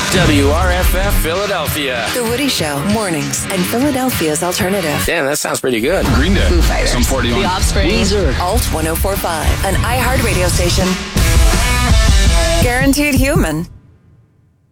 WRFF Philadelphia. The Woody Show, mornings, and Philadelphia's alternative. Damn, that sounds pretty good. Green Day. Foo Fighters. Some 41. The Offspring. Weezer. Alt 1045, an iHeart radio station. Guaranteed human.